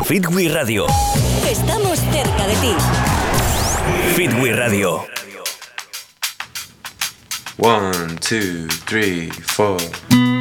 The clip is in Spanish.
Fitwi Radio. Estamos cerca de ti. Fitwi Radio. 1, 2, 3, 4.